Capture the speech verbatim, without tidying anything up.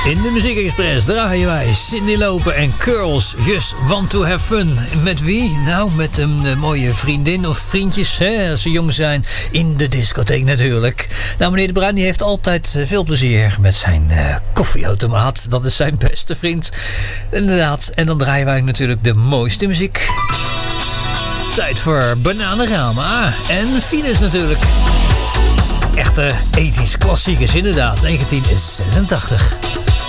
In de Muziek Express draaien wij Cyndi Lauper en Curls, Just Want To Have Fun. Met wie? Nou, met een uh, mooie vriendin of vriendjes, hè, als ze jong zijn, in de discotheek natuurlijk. Nou, meneer De Bruin die heeft altijd uh, veel plezier met zijn uh, koffieautomaat. Dat is zijn beste vriend. Inderdaad, en dan draaien wij natuurlijk de mooiste muziek. Tijd voor Bananarama en Files natuurlijk. Echte ethisch klassiekers, inderdaad, negentien zesentachtig.